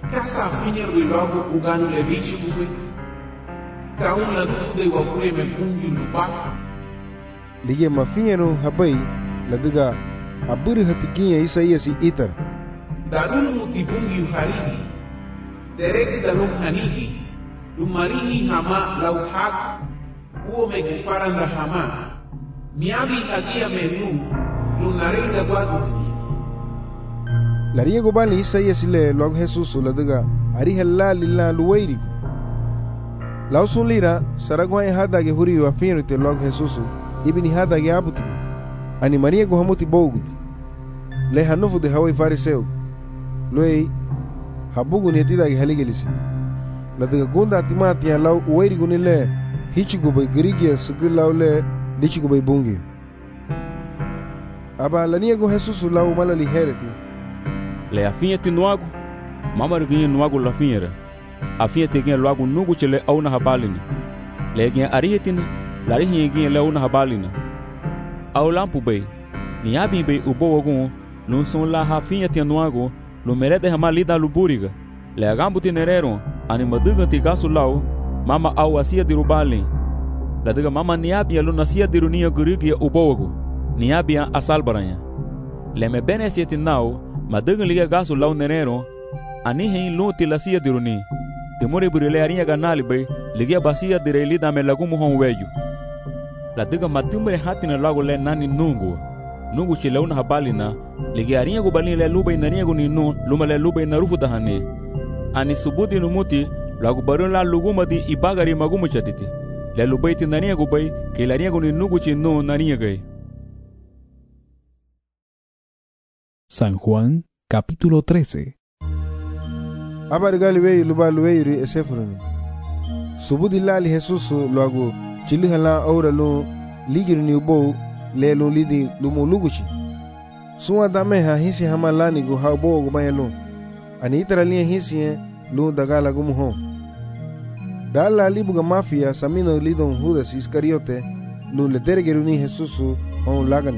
Casa finir de logo o gano le bicho bui. Ka un la de wa kure me pungi lu bafa. Lige mafinero habai ladaga aburi hatigiya Isaia si itar. Darun muti pungi uharigi. Dereki dalum hanigi. Lumarihi hama lau hak. Uo me gufaranda hama. Miabi agia menu. Lunarei da guadutini. Laria gobali Isaia sile log Jesus ladaga ari hella lilla luwairigo. Lausun lira saragwai hadage huri wa finrite log Jesus ibni hadage abutigo. Ani Maria go hamuti bogudi. Le hanufu de hawai fariseu. Loi habugu netidage haligelisi. Ladaga gunda timati ya lau uwairigo nile hichigo bay girigia sigilau le lichigo bay bungi. Aba lania go Jesus lau malali hereti. Le afinha te nuago, mama reguinha nuago la finha. Afinha te guinha logo nugo chele au na habalina. Le guinha arihetina, la rihinha guinha le au na habalina. Au lampu bay, ni abi bay ubo ogun, no son la hafinha te nuago, lo merede hamalida luburiga. Le agambu te nerero, animaduga te gaso lau, mama au asia de rubalin. La diga mama ni abi alu nasia de runia gurigia ubo ogu, ni abi asalbaranya. Le me bene siete nao, Madugan liga gaso lau nerero, ani hein luti la sia diruni. Temore burile arinha ganali bay, liga basia direli da me lagumu hon weju. La diga madumre hatina lago le nani nungu. Nungu chileuna habalina, liga arinha go balin le luba inarinha go ninu, luma le luba inarufu dahane. Ani subudi numuti, lago barun la luguma di ibagari magumu chatiti. Le luba iti narinha go bay, ke larinha go nungu chinu narinha gay. San Juan, capítulo 13. Abargali wey lubalu weyri esefruni. Subudi lali Jesus luagu chilihala aura lu ligiri ni ubo le lu lidi lumu luguchi. Suwa dameha hisi hamalani gu haubo gu mayelu. Ani itaralia hisi lu dagala gu muho. Dala libuga mafia samino lidon Judas Iscariote lu ledergeruni Jesus on lagani.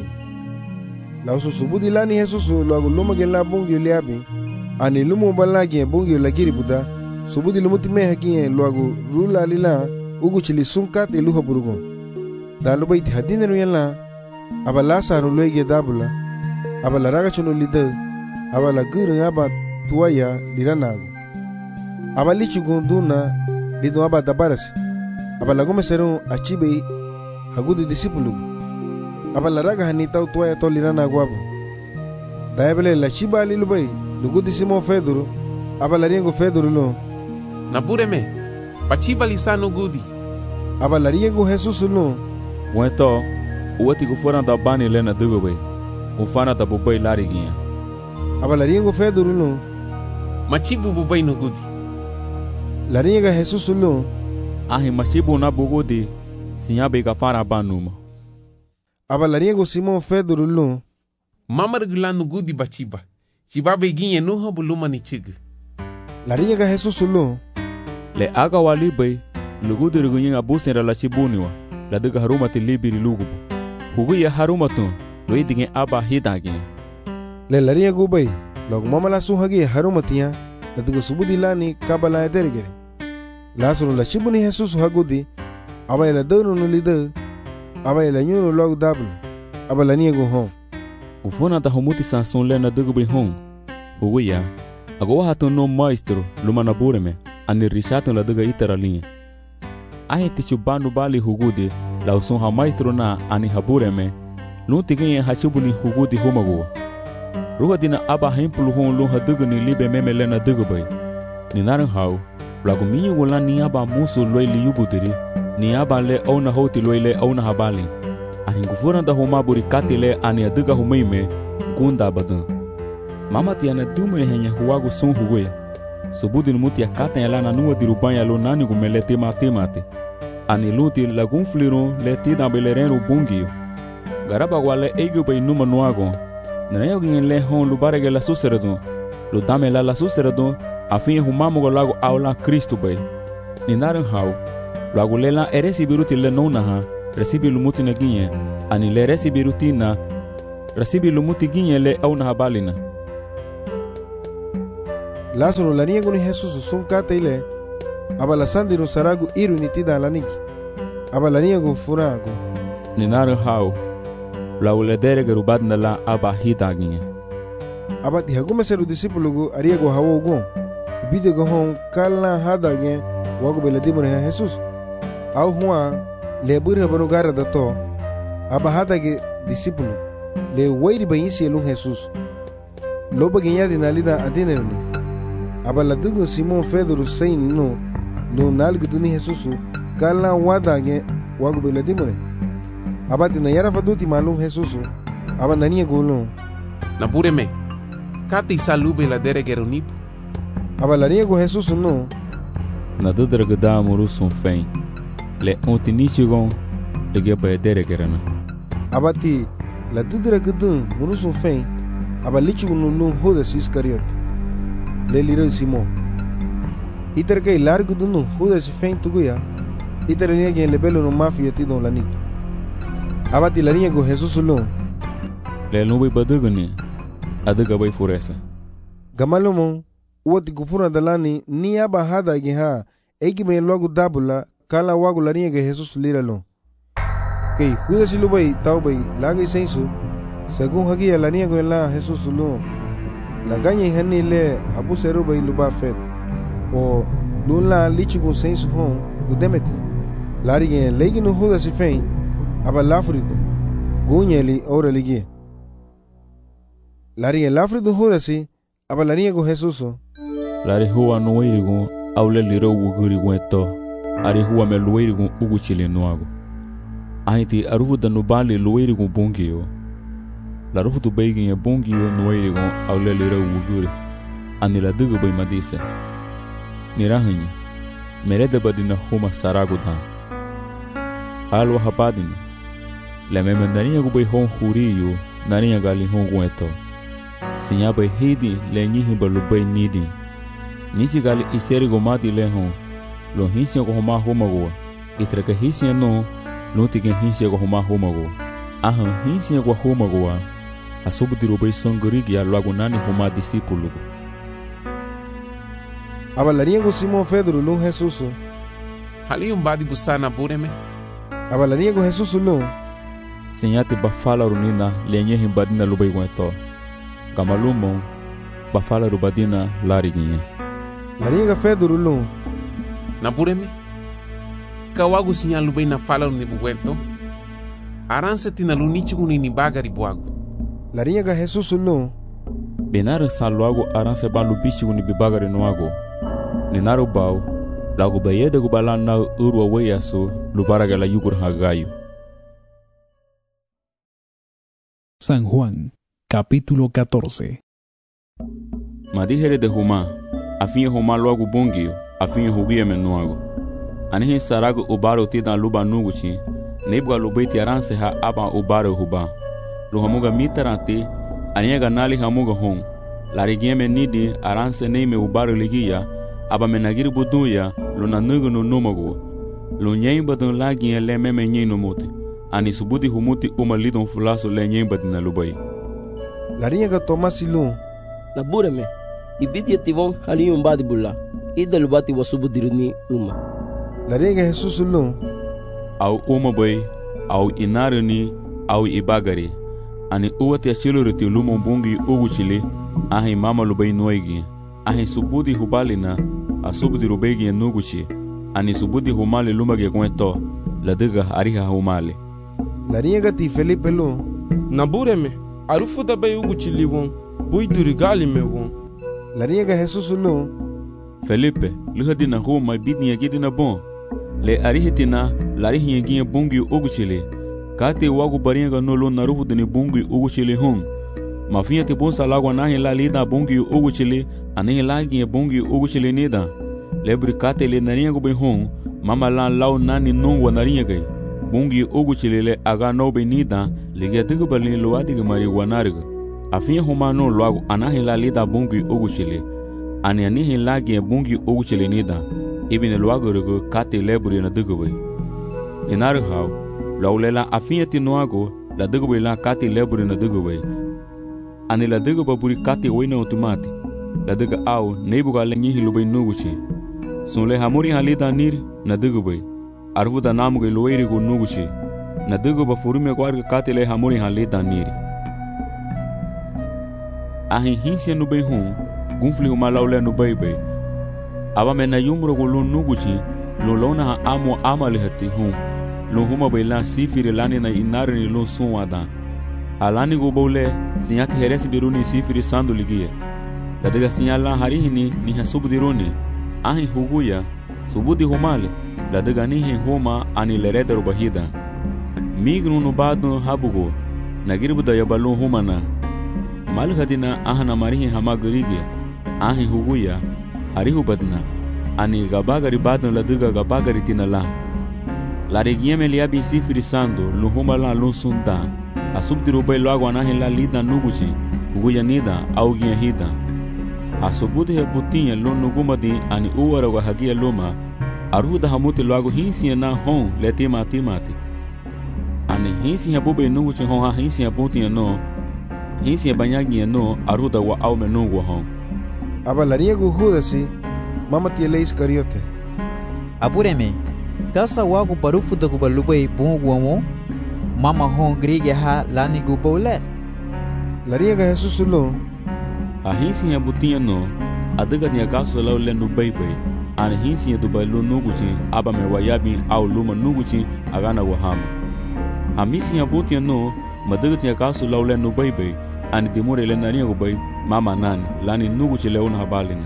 Lausu subudi lani Jesus luagu lumagen la bungi liabi. Ani lumu balagi bungi lagiri buda. Subudi lumuti me hakiye luagu rula lila ugu chili sunkate luha burugo. Dalu baiti hadine ruyala. Abala saru luege dabula. Abala raga chunu lida. Abala guru aba tuaya liranagu. Abalichi gunduna lido aba dabarasi. Abala gome seru achibe hagudi disipulu. Abala raga hanita tuaya to liranagu abu. Daebele la chiba lilubai. Lugudi Simon Fedoro. Abala riengo Fedoro lo. Nabureme, pachiba lisano gudi. Abala riengo Jesus lo. Bueno, uati gufora da bani lena dugobe. Ufana da bubai lariginha. Abala riengo Fedoro lo. Machibu bubai no gudi. La rienga Jesus lo. Ahi machibu na bugudi. Sinyabe gafara banuma. Abala riengo Simon Fedoro lo. Mama regulano gudi bachiba. Chibabe guinha no buluma ni chig. La rienga Jesus lo. Le aga walibe. Lugudi rugunya abusen la chibuniwa. La diga haruma te libiri lugubu. Huguya haruma tu. Lo idinge aba hidage. Le la rienga ubay. Log mama la suhagi haruma tia. La diga subudi lani kabala edergere. La suru la chibuni Jesus hagudi. Aba la dono no lida. Aba la nyuno log double. Aba la niego home. Ufona da homuti sanson lena dugubi hon. Uguya. Agowa hatu no maestro lumana bureme. Ani rishato la duga itaralinha. Ahe tichubanu bali hugudi. La uson ha maestro na ani habureme. Luntiginha hachubuni hugudi humagoa. Ruga dina aba hempulu hon lun ha dugu ni libe meme lena dugubai. Ni naran hau. Lagu minyo wala ni aba musu loi li yubudiri. Ni aba le au na hoti loi le au na habali. Ahingufura da homa burikati le ani aduga humaime gunda badan. Mama tiana dume henya huagu son huwe. Subudi numuti ya kata ya lana nuwa dirubanya lo nani gumele temate. Ani luti lagun fliron le tida belereno bungio. Garaba wale ego bay numa nuago. Nanayo gin le hon lubarege la suseredon. Lo dame la suseredon afin humamu go lago aula Cristo bay. Ninaran hau. Lago lela eresi biruti le nonaha. Recibi lumuti na ginye, ani le recibi rutina, recibi lumuti ginye le au na habalina. Lázaro la niego ni Jesús sun kata ile aba la sandi no saragu iru ni tida la niki aba la niego furago ni naru hau la uledere gerubad na la aba hidaginye aba ti hagume seru discípulo go ariego hawo go ibide go hon kala hadage wago bela dimore Jesús au huwa le burha banu gara da to aba hadage discípulo le wairi bayisi lu Jesús loba ginya dinalida adinerni aba la dugo Simon Pedro sein no nalgu duni Jesús kala wadage wago bela dimore aba tina yara faduti malu Jesús aba nania golo Napúreme. Kati salube la dere geronipo. aba la niego Jesús no na dudra gada muru sun fen le ontinichigon le geba dere gerana aba ti la dudra gudu murusun fen aba lichu no Judas Iscariot le liro Simon iter que largo do no Judas fen tuguya iter niege le belo no mafia ti no lanik aba ti la niego Jesús lo le nubi badugni aduga bay furesa gamalomo woti gufuna dalani ni aba hada geha egi me logo dabula kala wago la niege Jesús liralo que Judas lo bay taubay lagi sensu según hagia la niego la Jesús lo la gaña hani le habu seru bay luba fet o nula lichu con sensu hon gudemeti lari gen legi no Judas fen aba lafrido guñeli ora ligi lari gen lafrido Judas aba la niego Jesús lari huwa no wirigo awle liro wuguri gweto ari huwa me luwirigo uguchile noago ahiti aruhu da nubali luwirigo bungio la ruhu tu beigin bungio nuwirigo awle liro wuguri ani la dugo bay madise nirahanyi merede badina huma sarago dan halwa habadina la memandania go bay hon huriyo nania gali hon gweto sinya bay hidi le nyihi balubay nidi nichi gali iseri go mati le hon lo hisya go homa homago itraka hisya no lo tigen hisya go homa homago ahan hisya go homago asubudiro bay songorigi ya lagunani homa discípulo aba la niego Simon Pedro lo Jesús Hali badi busana bureme. aba la niego Jesús lo sinyati bafala runina lenye himbadina lubay gweto gamalumo bafala rubadina lariginye la niega Pedro lo Napúreme. Kawagu sinya lubay na fala ni buwento. Aranse tina lunichu ni bagari buago. la niega Jesús lo benare salwago aranse ban lubichi uni bibagare noago ninaro bau lago bayede go balana urwa weyaso lubaraga la yugur hagayo. San Juan, capítulo 14. Madijere de Huma, afinye Huma logo bungio, afinye hugie menuago. Anihi sarago ubaro tidan luba nuguchi, nebwa lubaiti aranse ha aba ubaro huba. Luhamuga mitarante, aniega nali hamuga hon. Larigieme nidi aranse neime ubaro ligia, aba menagiri buduya, luna nugu no numago. Lunyein badun lagi le meme nyein no mote. Ani subudi humuti lidon fulaso le nyein badina lubai. la niega Tomás lo Napúreme. Ibiti ativon haliyong badi bula. Ida lubati wasubudiruni uma. la niega Jesús lo Au bay, au inaruni, au ibagari. Ani uwati achiluriti lumon bungi uguchili, ahi mama lubai noigi. Ahi subudi hubalina, a subudi rubegi nuguchi. Ani subudi humali lumage kweto, la diga ariha humali. la niega ti Felipe lo Napúreme. Arufu da bay uguchili won. Bui durigali me won. la niega Jesús lo Felipe, luhadina huma bidni yagidina bon. Le arihitina, larihi yagiya bungi uguchili. Kati wagu baringa nolo narufu dini bungi uguchili hon. Mafiya ti bon salagwa nahi la lida bungi uguchili, anihi lagi bungi uguchili nida. Lebri kate le naringa be hon, mama lan lau nani nungwa naringa gay. Bungi uguchili le aga nobe nida, liga digubali luadiga marihuanariga. Afiya huma no luagu anahi la lida bungi uguchili. Ani anihi lagi bungi uguchili nida. Ibine luagu rigo kate lebri na digubay. Inari hau, laulela afiya ti noago, la digubay la kate lebri na digubay. Ani la digubay buri kate wina otomati. la daga au neibuga le nyihi lubai nuguchi sunle hamuri halida nir na daga bai arvu da namu ge loiri go nuguchi na daga ba furume ko arga katile hamuri halida nir ahi hinsia nubai hu gunfli uma laule nubai bai aba mena yumro go lu nuguchi lo lona ha amo amale hati hu lo huma bai la sifiri lani na inari ni lo sunwada alani go bole sinyati heresi biruni sifiri sandu ligie la daga sinyala harihini ni hasubudiruni ahi huguya subudi humale la daga nihi huma ani leredero bahida mignu no badu habugo nagirbu da yabalu humana malhadina ahana marihi hamagurige ahi huguya harihu badna ani gabagari badu la daga gabagari tinala la regieme liabi sifiri sandu luhuma la lunsunda asubdiru bai logo anahi la lida nuguchi huguya nida augia hida asubudi he butinha lo nugumadi ani uwara wa hagia luma aruda hamuti logo hinsi na hon letima timati ani hinsi ha bube nuguchi hon ha hinsi ha butinha no hinsi banyagi no aruda wa au menugo hon abalaria guhudasi mama tiele iscariote apureme kasa wagu barufu da gubalubai bunguamo mama hon grige ha lani gubole laria ga Jesus lo a hinsi ya butinha no adaga ni akaso la le no bebe an hinsi ya dubalu nuguchi aba me wayabi au luma nuguchi agana wahama hamisi ya butinha no madaga ni akaso la le no bebe an dimore le nania gubai mama nani lani nuguchi le una habalina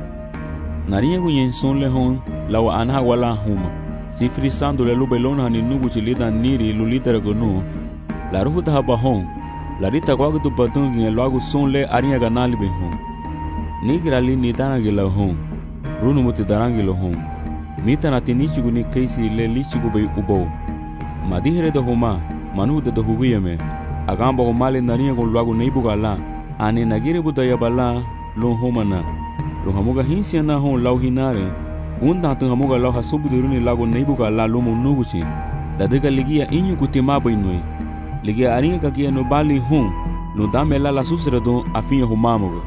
nania gu yenson le hon lawa anha wala huma sifri sandu le lubelona ni nuguchi lida niri lulitera gonu la rufuta haba hon la rita kwa tu patung nge lagu son le aria ganali be hon nigra li ni tanagi la hon runu muti darangi lo hon mita na tinichi guni kaisi le lichi gu be ubo madihere de homa manu de huguyeme agamba ko male nariya go lagu neibuga la ani nagire budaya bala lo homana lo hamuga hinsia na hon lau hinare gunda tu hamuga lau hasubuduruni lagu neibuga la lo munuguchi da dega ligia inyu kutima bainoi ligia aringa kakia no bali hon no damela la susredo afinha humamuga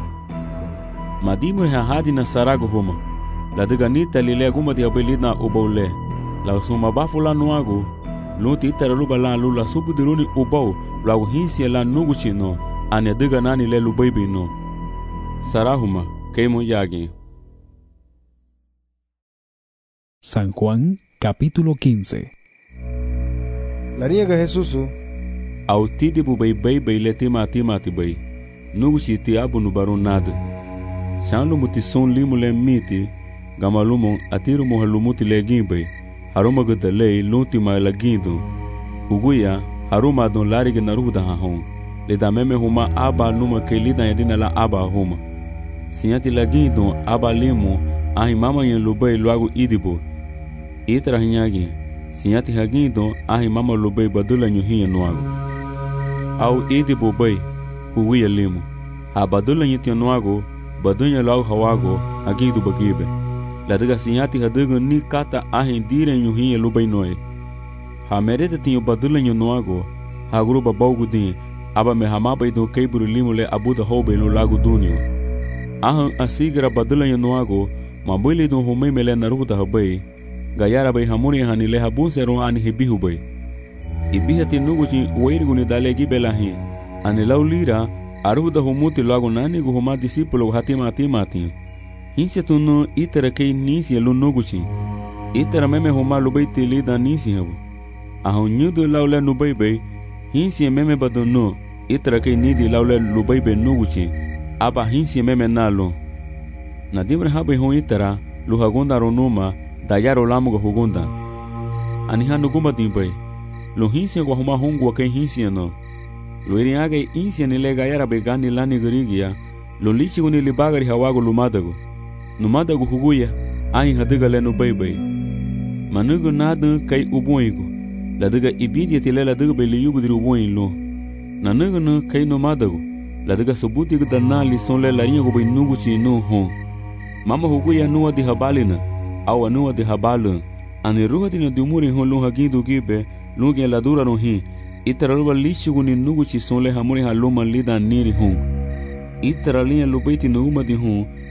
madimu ha hadi na sarago homa la dega nita lile aguma di abelina ubole la suma bafula nuago lo titara lubala lula subuduruni ubau lagu hinsia la nuguchi no ane dega nani le lubaibi no sarahuma keimo yagi. San Juan, capítulo 15. La riega Jesús. Autide bu bay le timati bay. Nuguchi ti abu no baron nada. Chando muti son limu le miti. Gamalumo atiru mo halumuti le gimbay. Haruma gudalei luntima la gindo. Uguya haruma don larige naruda hahon. Le da meme huma aba numa ke lida yadina la aba huma. Sinyati la gindo aba limu ahi mama yen lubay luagu idibo. Itra hinyagi. Sinyati hagindo ahi mama lubay badula nyuhiya nuagu. Au idibo bay huwiya limu. Ha badula nyiti nuagu badunya luagu hawago hagindo bagibe. La daga sinyati hadaga ni kata ahi dire nyuhiya lubay noe. Ha merete tinyo badula nyunuago ha guru babaugu din aba me hamaba do keiburu limu le abuda hobe lo lagu dunio. Ahan asigra badula nyunuago mabuli do humay mele naruda habay. Gayara bay hamuni hanile habunseron ani hibihu bay. Ibihati nuguchi wairiguni dalegi belahi. Ani laulira aruda humuti lagu nani gu huma disipulo hatimati. Hinsia tunu itara kei nisi lu nuguchi. Itara meme huma lubay tilida nisi habu. Ahun nyudu laule nubaybe hinsia meme badunu itara kei nidi laule lubaybe nuguchi. Aba hinsia meme nalo. Nadimra habe hon itara luhagunda ronuma dayaro lamuga hugunda. Anihanu gumba dimbay. Lo hinsia kwa huma hongwa kei hinsia no. Lo iriage hinsia nile gayara begani lani garigia. Lo lichi guni libagari hawago lumadago. Numadago huguya ahi hadiga le nubaybe. Manugu nadu kai ubuigo. La daga ibidia tile la daga beli yugu diri ubuin lo. Na nugu nu kai numadago. La daga subuti gada na li son le la ringo bay nugu chi nu hon. Mama huguya nuwa di habalina. Awa nuwa di habalun. Ani ruha tina dumuri hon lunga gindu gibe. Lunga la dura no hi. Itara luwa lichi guni nugu chi son le hamuri haluma lida niri hon. Itara linga lubaiti nuuma di hon.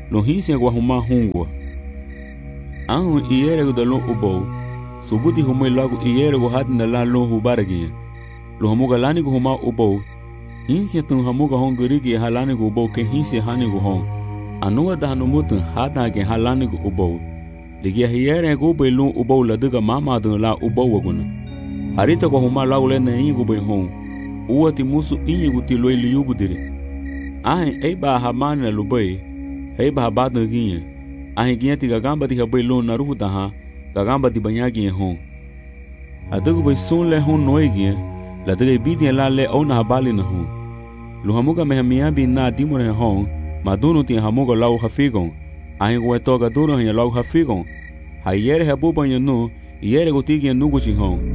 lo hinsia gwa huma hungwa anhu iere go dalo ubo subuti humai lagu iere go hat na la lo hubaragi lo hamuga lani go huma ubo hinsia tun hamuga hongri ge halani go ubo ke hinsia hani go hong anuwa da hanumut hata ge halani go ubo ligia iere go belu ubo la duga mama dun la ubo waguna harita go huma lagu le na ingo be hong uati musu ingo ti lo ili yubudiri ahe eba hamana lubai eba habadno ginye ahe ginye ti gagamba ti habai lo na rufuta ha gagamba ti banya ginye hong adugo bai son le hong noi ginye la duga bidi la le ona habali na hong lo hamuga me hamia bi na dimore hong maduno ti hamuga lau hafigong ahe go etoga duro hanya lau hafigong hayere habu banyo no yere go ti ginye nugo chi hong